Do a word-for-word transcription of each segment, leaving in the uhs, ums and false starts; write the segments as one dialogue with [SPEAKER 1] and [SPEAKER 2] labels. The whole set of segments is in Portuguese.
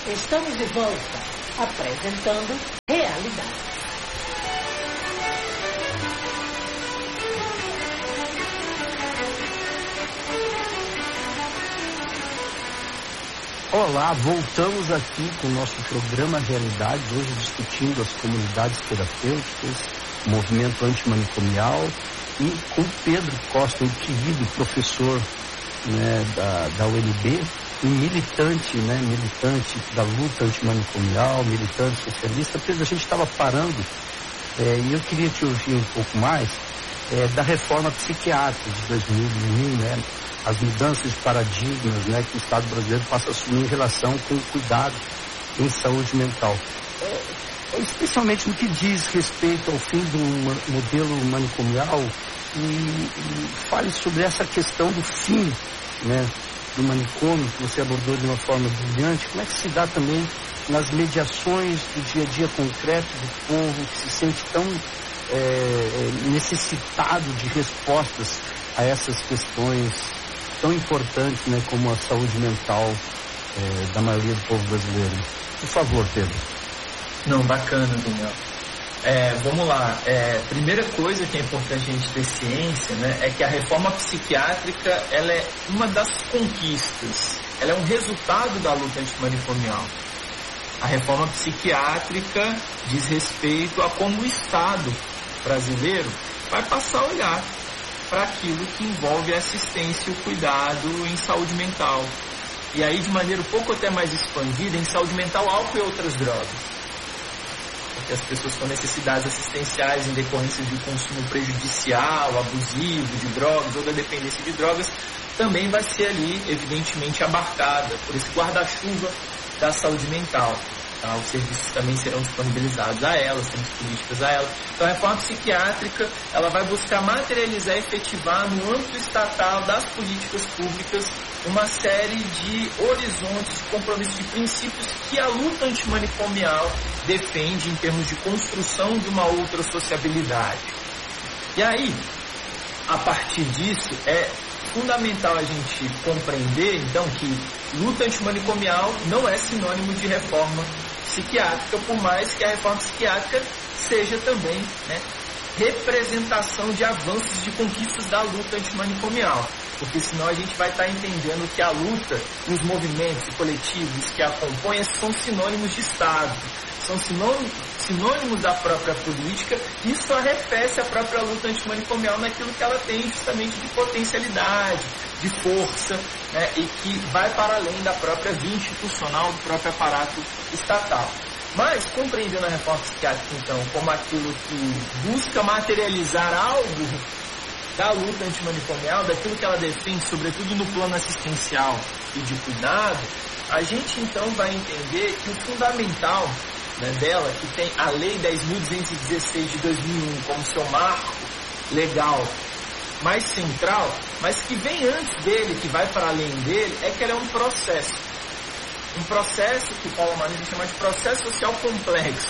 [SPEAKER 1] Estamos de volta, apresentando Realidade.
[SPEAKER 2] Olá, voltamos aqui com o nosso programa Realidade, hoje discutindo as comunidades terapêuticas, o movimento antimanicomial e com Pedro Costa, um querido professor, né, da, da U N B, um militante, né, militante da luta antimanicomial, militante socialista. Pedro, a gente estava parando é, e eu queria te ouvir um pouco mais é, da reforma psiquiátrica de dois mil e um, né, as mudanças de paradigmas, né, que o Estado brasileiro passa a assumir em relação com o cuidado em saúde mental. É, especialmente no que diz respeito ao fim do modelo manicomial e, e fale sobre essa questão do fim, né, do manicômio, que você abordou de uma forma brilhante. Como é que se dá também nas mediações do dia a dia concreto do povo que se sente tão é, necessitado de respostas a essas questões tão importantes, né, como a saúde mental é, da maioria do povo brasileiro? Por favor, Pedro.
[SPEAKER 3] Não, bacana, Daniel. É, vamos lá. É, primeira coisa que é importante a gente ter ciência, né, é que a reforma psiquiátrica ela é uma das conquistas. Ela é um resultado da luta antimanicomial. A reforma psiquiátrica diz respeito a como o Estado brasileiro vai passar a olhar para aquilo que envolve a assistência e o cuidado em saúde mental. E aí, de maneira um pouco até mais expandida, em saúde mental, álcool e outras drogas. Porque as pessoas com necessidades assistenciais em decorrência de consumo prejudicial, abusivo de drogas ou da dependência de drogas, também vai ser ali, evidentemente, abarcada por esse guarda-chuva da saúde mental. Tá? Os serviços também serão disponibilizados a elas, temos políticas a elas. Então a reforma psiquiátrica ela vai buscar materializar e efetivar no âmbito estatal das políticas públicas uma série de horizontes, de compromissos, de princípios que a luta antimanicomial defende em termos de construção de uma outra sociabilidade. E aí, a partir disso, é fundamental a gente compreender, então, que luta antimanicomial não é sinônimo de reforma psiquiátrica, por mais que a reforma psiquiátrica seja também, né, representação de avanços, de conquistas da luta antimanicomial. Porque senão a gente vai estar entendendo que a luta, os movimentos coletivos que a compõem são sinônimos de Estado, são sinônimos, sinônimos da própria política, e isso arrefece a própria luta antimanicomial naquilo que ela tem justamente de potencialidade, de força, né, e que vai para além da própria via institucional, do próprio aparato estatal. Mas, compreendendo a reforma psiquiátrica, então, como aquilo que busca materializar algo da luta antimanicomial, daquilo que ela defende, sobretudo no plano assistencial e de cuidado, a gente então vai entender que o fundamental, né, dela, que tem a Lei dez mil duzentos e dezesseis de dois mil e um como seu marco legal mais central, mas que vem antes dele, que vai para além dele, é que ela é um processo. Um processo que Paulo Marins chama de processo social complexo.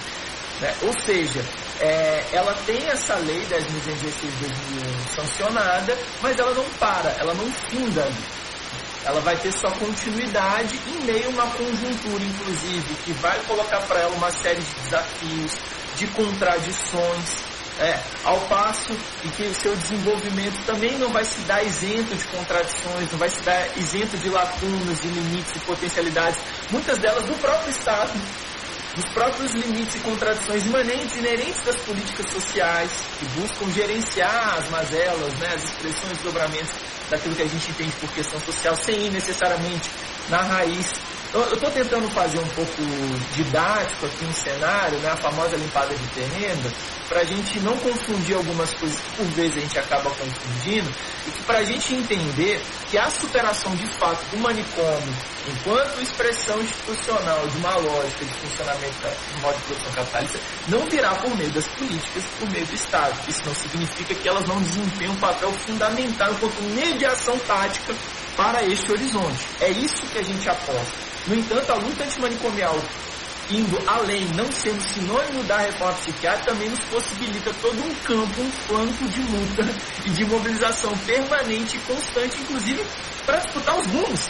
[SPEAKER 3] Né? Ou seja, é, ela tem essa lei dez mil duzentos e dezesseis de dois mil e um sancionada, mas ela não para, ela não finda ali. Ela vai ter sua continuidade em meio a uma conjuntura, inclusive, que vai colocar para ela uma série de desafios, de contradições, é, ao passo em que o seu desenvolvimento também não vai se dar isento de contradições, não vai se dar isento de lacunas, de limites e potencialidades, muitas delas do próprio Estado, dos próprios limites e contradições imanentes, inerentes das políticas sociais, que buscam gerenciar as mazelas, né, as expressões e desdobramentos daquilo que a gente entende por questão social, sem ir necessariamente na raiz. Então, eu estou tentando fazer um pouco didático aqui um cenário, né, a famosa limpada de terreno, para a gente não confundir algumas coisas que por vezes a gente acaba confundindo, e que para a gente entender que a superação de fato do manicômio, enquanto expressão institucional de uma lógica de funcionamento do modo de produção capitalista, não virá por meio das políticas, por meio do Estado. Isso não significa que elas não desempenham um papel fundamental enquanto mediação tática para este horizonte. É isso que a gente aposta. No entanto, a luta antimanicomial, indo além, não sendo sinônimo da reforma psiquiátrica, também nos possibilita todo um campo, um flanco de luta e de mobilização permanente e constante, inclusive para disputar os rumos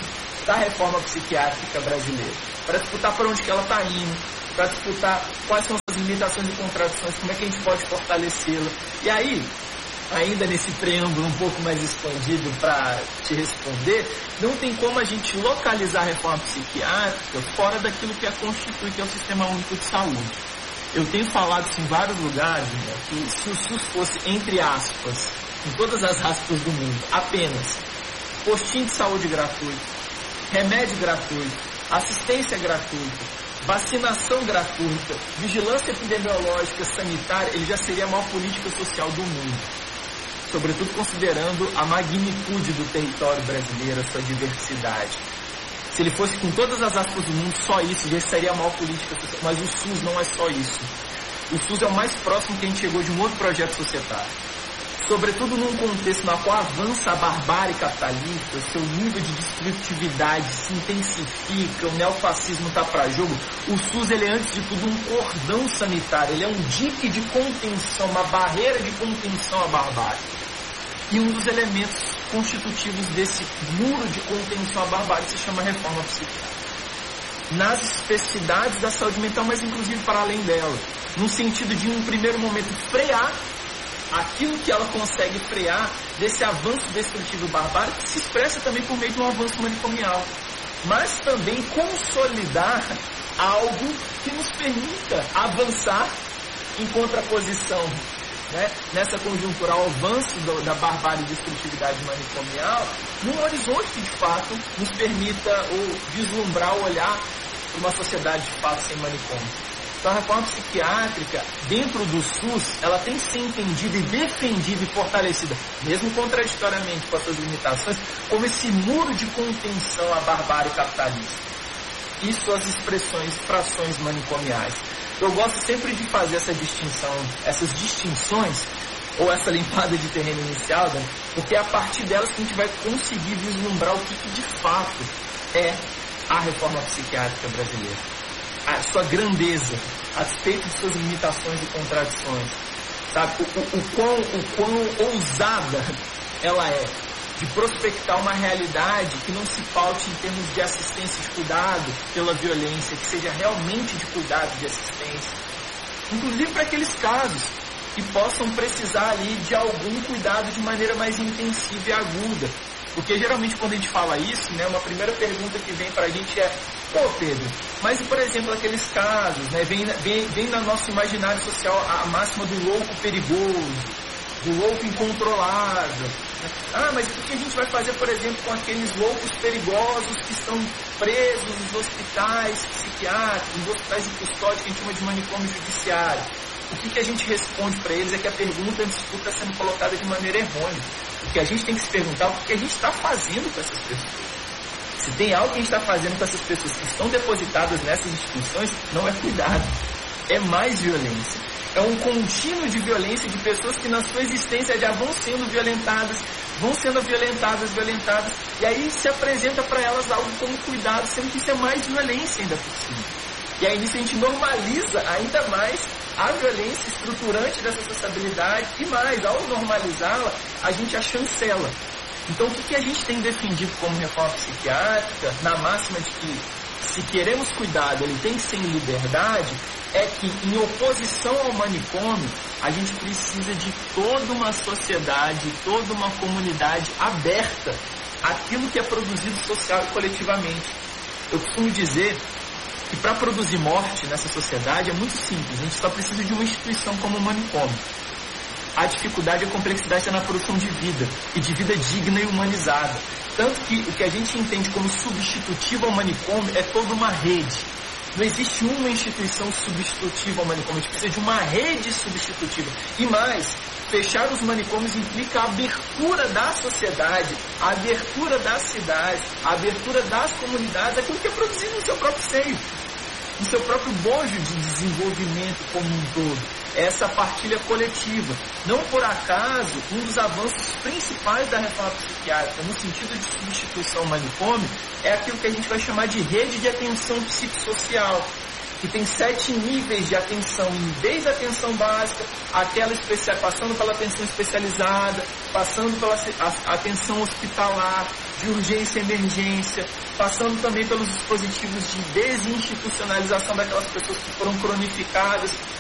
[SPEAKER 3] da reforma psiquiátrica brasileira, para disputar para onde que ela está indo, para disputar quais são as limitações e contradições, como é que a gente pode fortalecê-la. E aí, ainda nesse preâmbulo um pouco mais expandido para te responder, não tem como a gente localizar a reforma psiquiátrica fora daquilo que a constitui, que é o Sistema Único de Saúde. Eu tenho falado isso em vários lugares, né, que se o SUS fosse, entre aspas, em todas as aspas do mundo, apenas postinho de saúde gratuito, remédio gratuito, assistência gratuita, vacinação gratuita, vigilância epidemiológica sanitária, ele já seria a maior política social do mundo. Sobretudo considerando a magnitude do território brasileiro, a sua diversidade. Se ele fosse com todas as aspas do mundo, só isso, já seria a maior política social. Mas o SUS não é só isso. O SUS é o mais próximo que a gente chegou de um outro projeto societário. Sobretudo num contexto no qual avança a barbárie capitalista, seu nível de destrutividade se intensifica, o neofascismo está para jogo, o SUS ele é antes de tudo um cordão sanitário, ele é um dique de contenção, uma barreira de contenção à barbárie. E um dos elementos constitutivos desse muro de contenção à barbárie se chama reforma psiquiátrica. Nas especificidades da saúde mental, mas inclusive para além dela, no sentido de, em um primeiro momento, frear aquilo que ela consegue frear desse avanço destrutivo barbárico, que se expressa também por meio de um avanço manicomial, mas também consolidar algo que nos permita avançar em contraposição, né, nessa conjuntura ao avanço do, da barbárie e destrutividade manicomial, num horizonte que de fato nos permita ou vislumbrar ou olhar para uma sociedade de fato sem manicômio. Então a reforma psiquiátrica, dentro do SUS, ela tem que ser entendida e defendida e fortalecida, mesmo contraditoriamente com as suas limitações, como esse muro de contenção à barbárie capitalista e suas expressões, frações manicomiais. Eu gosto sempre de fazer essa distinção, essas distinções, ou essa limpada de terreno inicial, né? Porque é a partir delas que a gente vai conseguir vislumbrar o que, que de fato é a reforma psiquiátrica brasileira. A sua grandeza, a despeito de suas limitações e contradições, sabe? O, o, o, quão, o quão ousada ela é de prospectar uma realidade que não se paute em termos de assistência e de cuidado pela violência, que seja realmente de cuidado e de assistência, inclusive para aqueles casos que possam precisar ali de algum cuidado de maneira mais intensiva e aguda. Porque geralmente quando a gente fala isso, né, uma primeira pergunta que vem para a gente é: pô, Pedro, mas por exemplo aqueles casos, né, vem, vem, vem no nosso imaginário social a máxima do louco perigoso, do louco incontrolável. Né? Ah, mas o que a gente vai fazer, por exemplo, com aqueles loucos perigosos que estão presos nos hospitais psiquiátricos, nos hospitais de custódia que a gente chama de manicômio judiciário? O que, que a gente responde para eles é que a pergunta antes de tudo está sendo colocada de maneira errônea. O que a gente tem que se perguntar é o que a gente está fazendo com essas pessoas. Se tem algo que a gente está fazendo com essas pessoas que estão depositadas nessas instituições, não é cuidado, é mais violência. É um contínuo de violência de pessoas que na sua existência já vão sendo violentadas, vão sendo violentadas, violentadas, e aí se apresenta para elas algo como cuidado, sendo que isso é mais violência ainda por cima. E aí nisso a gente normaliza ainda mais a violência estruturante dessa sociabilidade e mais, ao normalizá-la, a gente a chancela. Então o que, que a gente tem defendido como reforma psiquiátrica, na máxima de que se queremos cuidado, ele tem que ser em liberdade, é que em oposição ao manicômio, a gente precisa de toda uma sociedade, toda uma comunidade aberta àquilo que é produzido social e coletivamente. Eu costumo dizer que para produzir morte nessa sociedade é muito simples, a gente só precisa de uma instituição como o manicômio. A dificuldade e a complexidade está na produção de vida, e de vida digna e humanizada. Tanto que o que a gente entende como substitutivo ao manicômio é toda uma rede. Não existe uma instituição substitutiva ao manicômio, a gente precisa de uma rede substitutiva. E mais, fechar os manicômios implica a abertura da sociedade, a abertura das cidades, a abertura das comunidades, aquilo que é produzido no seu próprio seio, no seu próprio bojo de desenvolvimento como um todo. Essa partilha coletiva. Não por acaso, um dos avanços principais da reforma psiquiátrica, no sentido de substituição ao manicômio, é aquilo que a gente vai chamar de rede de atenção psicossocial. que tem sete níveis de atenção, desde a atenção básica, aquela especial, passando pela atenção especializada, passando pela a, a atenção hospitalar, de urgência e emergência, passando também pelos dispositivos de desinstitucionalização daquelas pessoas que foram cronificadas